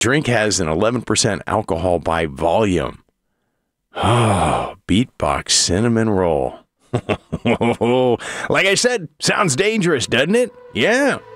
Drink has an 11% alcohol by volume. Oh, Beatbox cinnamon roll. Like I said, sounds dangerous, doesn't it? Yeah.